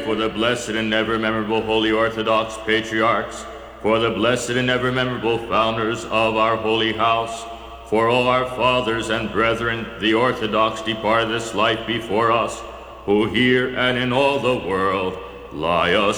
for the blessed and ever memorable Holy Orthodox Patriarchs, for the blessed and ever memorable founders of our holy house, for all our fathers and brethren, the Orthodox departed this life before us, who here and in all the world lie asleep.